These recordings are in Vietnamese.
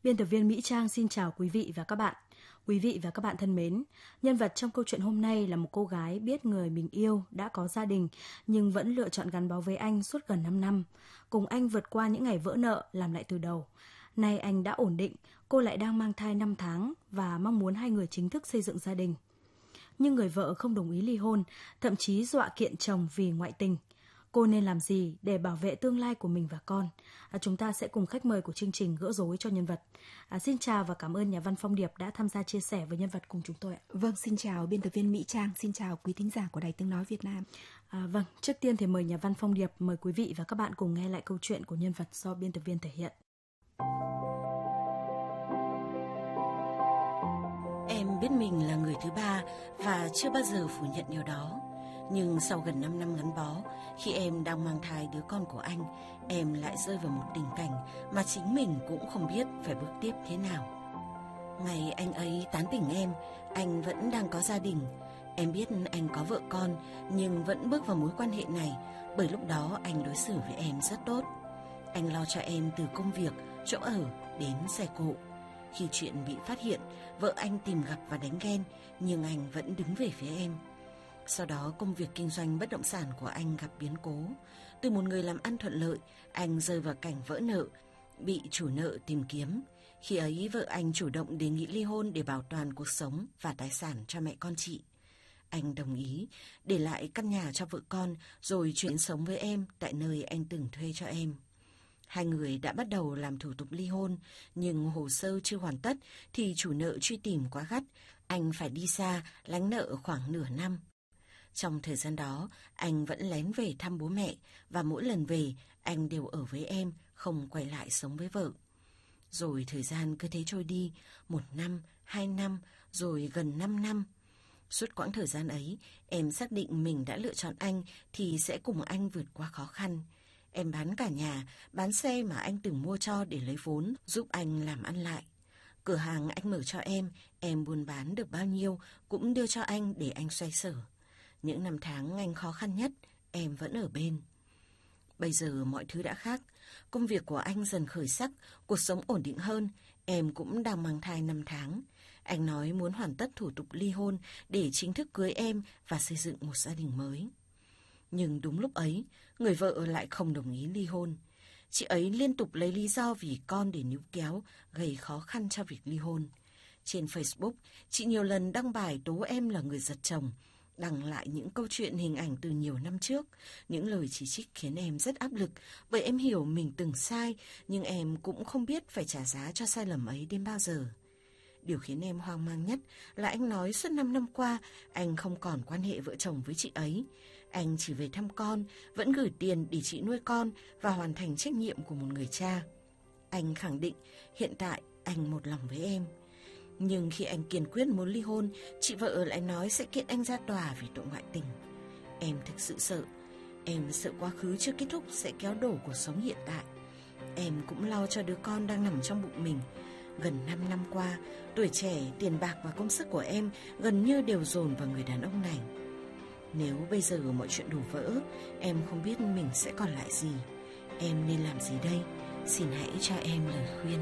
Biên tập viên Mỹ Trang xin chào quý vị và các bạn. Quý vị và các bạn thân mến, nhân vật trong câu chuyện hôm nay là một cô gái biết người mình yêu đã có gia đình nhưng vẫn lựa chọn gắn bó với anh suốt gần 5 năm, cùng anh vượt qua những ngày vỡ nợ, làm lại từ đầu. Nay anh đã ổn định, cô lại đang mang thai 5 tháng và mong muốn hai người chính thức xây dựng gia đình. Nhưng người vợ không đồng ý ly hôn, thậm chí dọa kiện chồng vì ngoại tình. Cô nên làm gì để bảo vệ tương lai của mình và con? Chúng ta sẽ cùng khách mời của chương trình gỡ rối cho nhân vật. Xin chào và cảm ơn nhà văn Phong Điệp đã tham gia chia sẻ với nhân vật cùng chúng tôi. Vâng, xin chào biên tập viên Mỹ Trang, xin chào quý thính giả của Đài Tiếng Nói Việt Nam. Vâng, trước tiên thì mời nhà văn Phong Điệp, mời quý vị và các bạn cùng nghe lại câu chuyện của nhân vật do biên tập viên thể hiện. Em biết mình là người thứ ba và chưa bao giờ phủ nhận điều đó. Nhưng sau gần 5 năm gắn bó, khi em đang mang thai đứa con của anh, em lại rơi vào một tình cảnh mà chính mình cũng không biết phải bước tiếp thế nào. Ngày anh ấy tán tỉnh em, anh vẫn đang có gia đình. Em biết anh có vợ con nhưng vẫn bước vào mối quan hệ này bởi lúc đó anh đối xử với em rất tốt. Anh lo cho em từ công việc, chỗ ở đến xe cộ. Khi chuyện bị phát hiện, vợ anh tìm gặp và đánh ghen, nhưng anh vẫn đứng về phía em. Sau đó công việc kinh doanh bất động sản của anh gặp biến cố. Từ một người làm ăn thuận lợi, anh rơi vào cảnh vỡ nợ, bị chủ nợ tìm kiếm. Khi ấy vợ anh chủ động đề nghị ly hôn để bảo toàn cuộc sống và tài sản cho mẹ con chị. Anh đồng ý, để lại căn nhà cho vợ con rồi chuyển sống với em tại nơi anh từng thuê cho em. Hai người đã bắt đầu làm thủ tục ly hôn, nhưng hồ sơ chưa hoàn tất thì chủ nợ truy tìm quá gắt, anh phải đi xa, lánh nợ khoảng nửa năm. Trong thời gian đó, anh vẫn lén về thăm bố mẹ và mỗi lần về, anh đều ở với em, không quay lại sống với vợ. Rồi thời gian cứ thế trôi đi, 1 năm, 2 năm, rồi gần 5 năm. Suốt quãng thời gian ấy, em xác định mình đã lựa chọn anh thì sẽ cùng anh vượt qua khó khăn. Em bán cả nhà, bán xe mà anh từng mua cho để lấy vốn, giúp anh làm ăn lại. Cửa hàng anh mở cho em buôn bán được bao nhiêu cũng đưa cho anh để anh xoay sở. Những năm tháng anh khó khăn nhất, em vẫn ở bên. Bây giờ mọi thứ đã khác, công việc của anh dần khởi sắc, cuộc sống ổn định hơn, em cũng đang mang thai 5 tháng. Anh nói muốn hoàn tất thủ tục ly hôn để chính thức cưới em và xây dựng một gia đình mới. Nhưng đúng lúc ấy, người vợ lại không đồng ý ly hôn. Chị ấy liên tục lấy lý do vì con để níu kéo, gây khó khăn cho việc ly hôn. Trên Facebook, chị nhiều lần đăng bài tố em là người giật chồng, đăng lại những câu chuyện hình ảnh từ nhiều năm trước. Những lời chỉ trích khiến em rất áp lực, bởi em hiểu mình từng sai, nhưng em cũng không biết phải trả giá cho sai lầm ấy đến bao giờ. Điều khiến em hoang mang nhất là anh nói suốt 5 năm qua anh không còn quan hệ vợ chồng với chị ấy. Anh chỉ về thăm con, vẫn gửi tiền để chị nuôi con và hoàn thành trách nhiệm của một người cha. Anh khẳng định hiện tại anh một lòng với em. Nhưng khi anh kiên quyết muốn ly hôn, chị vợ lại nói sẽ kiện anh ra tòa vì tội ngoại tình. Em thực sự sợ. Em sợ quá khứ chưa kết thúc sẽ kéo đổ cuộc sống hiện tại. Em cũng lo cho đứa con đang nằm trong bụng mình. Gần 5 năm qua, tuổi trẻ, tiền bạc và công sức của em gần như đều dồn vào người đàn ông này. Nếu bây giờ mọi chuyện đổ vỡ, em không biết mình sẽ còn lại gì. Em nên làm gì đây? Xin hãy cho em lời khuyên.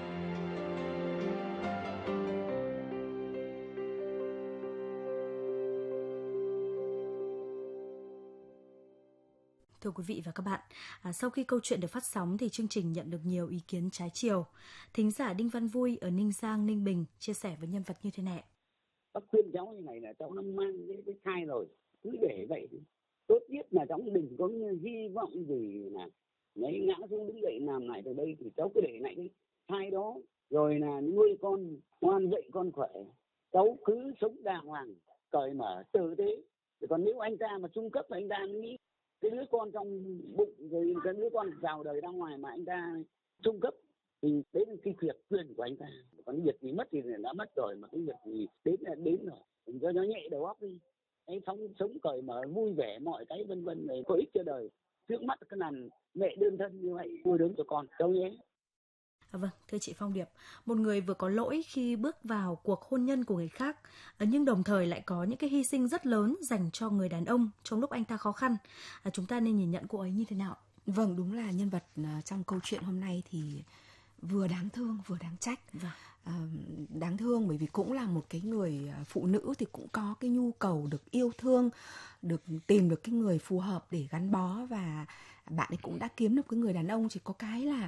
Thưa quý vị và các bạn, sau khi câu chuyện được phát sóng thì chương trình nhận được nhiều ý kiến trái chiều. Thính giả Đinh Văn Vui ở Ninh Giang, Ninh Bình chia sẻ với nhân vật như thế này. Bác khuyên cháu như này là cháu nó mang cái thai rồi, cứ để vậy. Tốt nhất là cháu đừng có hy vọng gì là lấy ngã xuống đứng dậy làm lại từ đây, thì cháu cứ để lại cái thai đó. Rồi là nuôi con ngoan dậy con khỏe. Cháu cứ sống đàng hoàng, cởi mở tử tế. Còn nếu anh ta mà trung cấp, anh ta nghĩ cái đứa con trong bụng rồi cái đứa con chào đời ra ngoài mà anh ta trung cấp thì đấy là cái việc quyền của anh ta. Còn việc gì mất thì đã mất rồi, mà cái việc gì đến là đến rồi. Mình cho nó nhẹ đầu óc đi. Anh sống cởi mở vui vẻ mọi cái vân vân này có ích cho đời. Trước mắt cái lần mẹ đơn thân như vậy nuôi lớn cho con đâu nhé. Vâng, thưa chị Phong Điệp, một người vừa có lỗi khi bước vào cuộc hôn nhân của người khác, nhưng đồng thời lại có những cái hy sinh rất lớn dành cho người đàn ông trong lúc anh ta khó khăn. Chúng ta nên nhìn nhận cô ấy như thế nào? Vâng, đúng là nhân vật trong câu chuyện hôm nay thì vừa đáng thương vừa đáng trách. Vâng. Đáng thương bởi vì cũng là một cái người phụ nữ thì cũng có cái nhu cầu được yêu thương, được tìm được cái người phù hợp để gắn bó, và bạn ấy cũng đã kiếm được cái người đàn ông, chỉ có cái là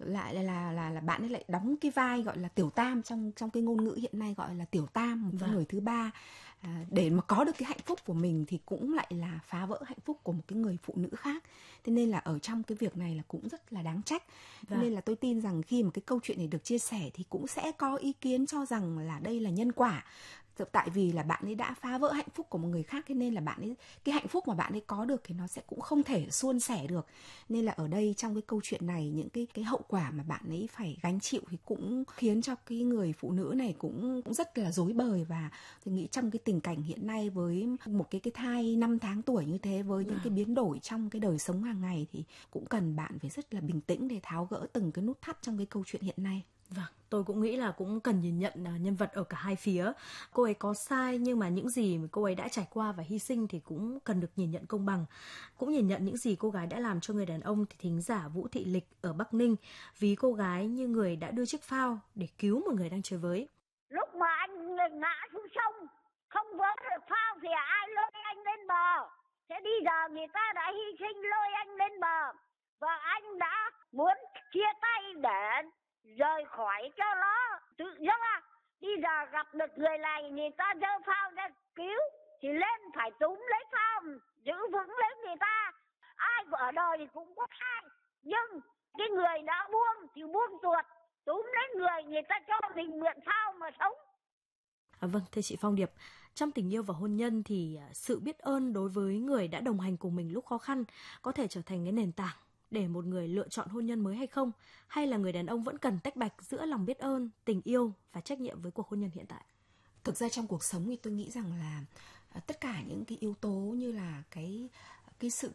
bạn ấy lại đóng cái vai gọi là tiểu tam trong cái ngôn ngữ hiện nay, gọi là tiểu tam, một cái người thứ ba. Để mà có được cái hạnh phúc của mình thì cũng lại là phá vỡ hạnh phúc của một cái người phụ nữ khác. Thế nên là ở trong cái việc này là cũng rất là đáng trách. Thế nên là tôi tin rằng khi mà cái câu chuyện này được chia sẻ thì cũng sẽ có ý kiến cho rằng là đây là nhân quả. Tại vì là bạn ấy đã phá vỡ hạnh phúc của một người khác, thế nên là bạn ấy, cái hạnh phúc mà bạn ấy có được thì nó sẽ cũng không thể suôn sẻ được. Nên là ở đây trong cái câu chuyện này, những cái hậu quả mà bạn ấy phải gánh chịu thì cũng khiến cho cái người phụ nữ này cũng rất là rối bời. Và tôi nghĩ trong cái tình cảnh hiện nay với một cái thai 5 tháng tuổi như thế, với những cái biến đổi trong cái đời sống hàng ngày, thì cũng cần bạn phải rất là bình tĩnh để tháo gỡ từng cái nút thắt trong cái câu chuyện hiện nay. Vâng, tôi cũng nghĩ là cũng cần nhìn nhận nhân vật ở cả hai phía. Cô ấy có sai, nhưng mà những gì mà cô ấy đã trải qua và hy sinh thì cũng cần được nhìn nhận công bằng. Cũng nhìn nhận những gì cô gái đã làm cho người đàn ông. Thì thính giả Vũ Thị Lịch ở Bắc Ninh ví cô gái như người đã đưa chiếc phao để cứu một người đang chơi với. Lúc mà anh ngã xuống sông, không vớt được phao thì ai lôi anh lên bờ. Thế bây giờ người ta đã hy sinh lôi anh lên bờ, và anh đã muốn chia tay để rời khỏi cho nó tự do. Bây giờ gặp được người này, người ta giơ phao ra cứu thì lên phải túm lấy phao, giữ vững lấy người ta. Ai ở đời thì cũng có sai, nhưng cái người đã buông thì buông tuột, túm lấy người ta cho mình mượn phao mà sống. Vâng, thưa chị Phong Điệp, trong tình yêu và hôn nhân thì sự biết ơn đối với người đã đồng hành cùng mình lúc khó khăn có thể trở thành cái nền tảng để một người lựa chọn hôn nhân mới hay không? Hay là người đàn ông vẫn cần tách bạch giữa lòng biết ơn, tình yêu và trách nhiệm với cuộc hôn nhân hiện tại? Thực ra trong cuộc sống thì tôi nghĩ rằng là tất cả những cái yếu tố như là cái sự